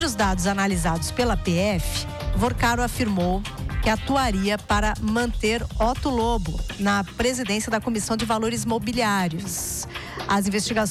Os dados analisados pela PF, Vorcaro afirmou que atuaria para manter Otto Lobo na presidência da Comissão de Valores Mobiliários. As investigações